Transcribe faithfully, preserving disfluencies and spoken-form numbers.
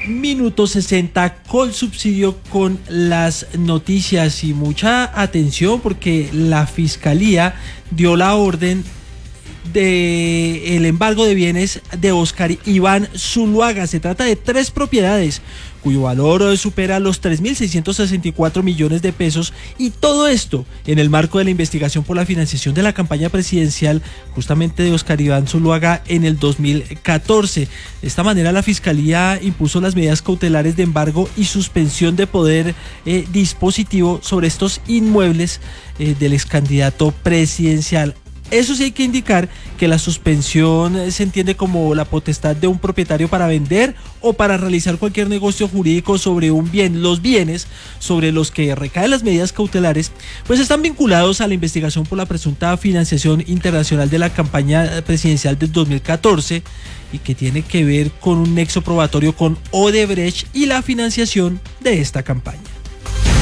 Minuto sesenta con subsidio con las noticias y mucha atención porque la Fiscalía dio la orden de el embargo de bienes de Oscar Iván Zuluaga. Se trata de tres propiedades cuyo valor supera los tres mil seiscientos sesenta y cuatro millones de pesos, y todo esto en el marco de la investigación por la financiación de la campaña presidencial justamente de Oscar Iván Zuluaga en el dos mil catorce. De esta manera la Fiscalía impuso las medidas cautelares de embargo y suspensión de poder eh, dispositivo sobre estos inmuebles eh, del ex candidato presidencial. Eso sí, hay que indicar que la suspensión se entiende como la potestad de un propietario para vender o para realizar cualquier negocio jurídico sobre un bien. Los bienes sobre los que recaen las medidas cautelares pues están vinculados a la investigación por la presunta financiación internacional de la campaña presidencial del dos mil catorce y que tiene que ver con un nexo probatorio con Odebrecht y la financiación de esta campaña.